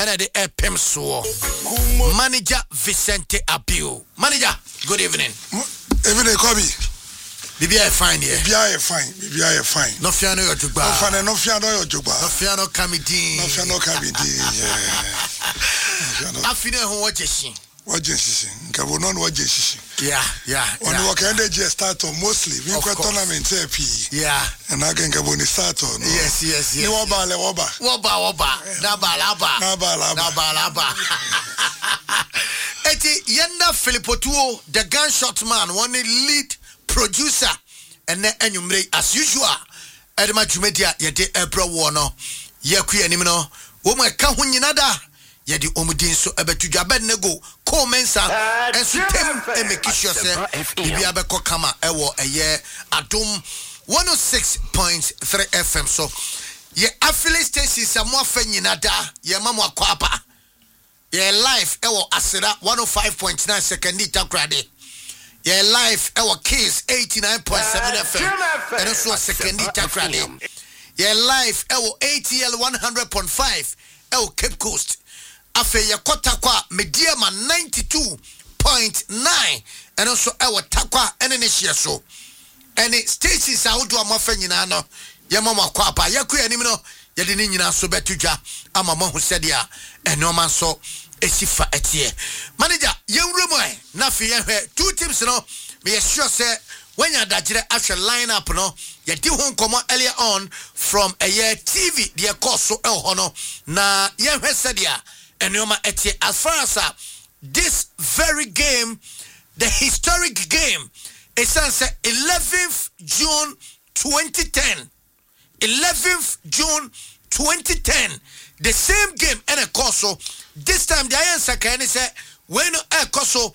and the epem so manager Vicente Abiu. Manager, good evening. Evening, Kobe. Bibia fine here. Bibia fine. No fiano your jugba. No fiano your jugba. No fiano kamidi. Afine ho wajeshi. Wajeshi. Nkabo non wajeshi. Yeah. On work end the start mostly. We go tournament EP. Yeah. And I can go start on. Yes. Ni woba. Nabalaba. Eti yenda Filippo Tuo, the gunshot man, one lead producer, and then enyumre as usual. Edema Jumedia yede April Warno, Yaku Animino, Woma Kahuninada, Yedi Omudin so ebetuja bednego, ko mensa, and sutem emekishose, Bibiabeko Kama, Ewo, a year, Adum 106.3 FM. So, ye affiliate station Samoa Feninada, ye Mama Kwapa. Yeah, live ewo Asira 105.9 second takrade. Yeah, live ewo Kiss 89.7 FM. And also second takrade. Yeah, live ewo ATL 100.5 ewo Cape Coast. Afe ya kota kwa Mediama 92.9 and also ewo Takwa Enenesia so. And stations are do amafa nyina no. Ya mama kwapa yaku animino yede ni nyina so betuja ama mahu sedia eno man so esifa etie manager yewremo na fi yehwe two teams no me sure say when you dagire after line up no ye di ho nkomo earlier on from a year TV the course so hono na yehwe sedia eno ma etie as far as this very game, the historic game, is say 11th June 2010. 11th June 2010, the same game and a course. This time the answer can say when a course